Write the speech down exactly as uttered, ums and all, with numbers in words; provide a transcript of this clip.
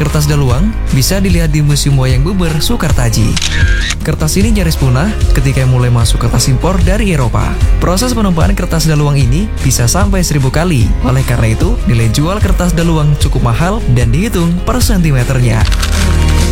kertas daluang bisa dilihat di Museum Wayang Beber, Sukartaji. Kertas ini nyaris punah ketika mulai masuk kertas impor dari Eropa. Proses penumpahan kertas daluang ini bisa sampai seribu kali. Oleh karena itu, nilai jual kertas daluang cukup mahal dan dihitung per sentimeternya.